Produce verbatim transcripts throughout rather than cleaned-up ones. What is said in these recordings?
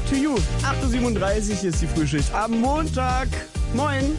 to you. acht Uhr siebenunddreißig ist die Frühschicht am Montag. Moin.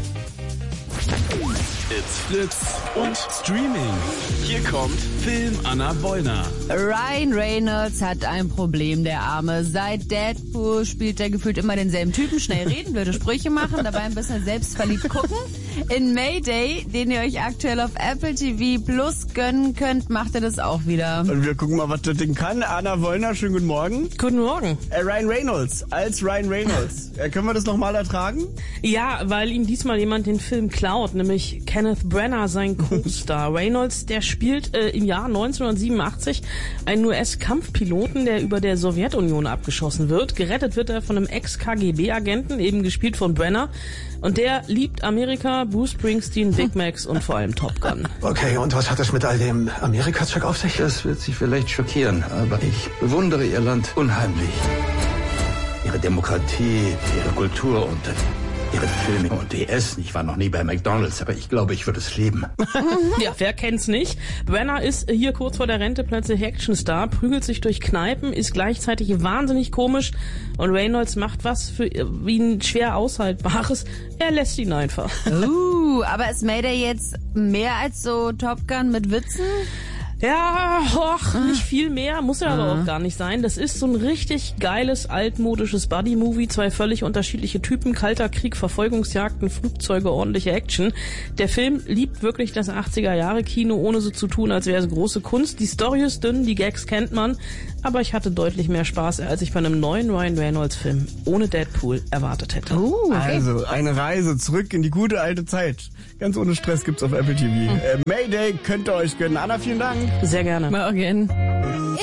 It's Fritz und Streaming. Hier kommt Film Anna Wollner. Ryan Reynolds hat ein Problem, der Arme. Seit Deadpool spielt er gefühlt immer denselben Typen. Schnell reden, blöde Sprüche machen, dabei ein bisschen selbstverliebt gucken. In Mayday, den ihr euch aktuell auf Apple T V Plus gönnen könnt, macht er das auch wieder. Und wir gucken mal, was das Ding kann. Anna Wollner, schönen guten Morgen. Guten Morgen. Äh, Ryan Reynolds als Ryan Reynolds. Äh, können wir das nochmal ertragen? Ja, weil ihm diesmal jemand den Film klaut, nämlich Kenneth Branagh, sein Co-Star. Reynolds, der spielt äh, im Jahr neunzehnhundertsiebenundachtzig einen U S-Kampfpiloten, der über der Sowjetunion abgeschossen wird. Gerettet wird er von einem Ex-K G B-Agenten, eben gespielt von Branagh. Und der liebt Amerika, Bruce Springsteen, Big Macs und vor allem Top Gun. Okay, und was hat es mit all dem Amerika-Zeug auf sich? Das wird Sie vielleicht schockieren, aber ich bewundere Ihr Land unheimlich. Ihre Demokratie, Ihre Kultur und Ihre Filme und Ihr Essen. Ich war noch nie bei McDonald's, aber ich glaube, ich würde es lieben. Ja, wer kennt's nicht? Branagh ist hier kurz vor der Rente plötzlich Actionstar, prügelt sich durch Kneipen, ist gleichzeitig wahnsinnig komisch und Reynolds macht was für ihn schwer Aushaltbares. Er lässt ihn einfach. Uh, aber ist Mayday jetzt mehr als so Top Gun mit Witzen? Ja, och, nicht viel mehr, muss ja aber auch gar nicht sein. Das ist so ein richtig geiles, altmodisches Buddy-Movie, zwei völlig unterschiedliche Typen, kalter Krieg, Verfolgungsjagden, Flugzeuge, ordentliche Action. Der Film liebt wirklich das achtziger-Jahre-Kino, ohne so zu tun, als wäre es große Kunst. Die Story ist dünn, die Gags kennt man, aber ich hatte deutlich mehr Spaß, als ich bei einem neuen Ryan Reynolds-Film ohne Deadpool erwartet hätte. Uh, okay. Also, eine Reise zurück in die gute alte Zeit. Ganz ohne Stress gibt's auf Apple T V. Äh, Mayday könnt ihr euch gönnen. Anna, vielen Dank. Sehr gerne. Morgen.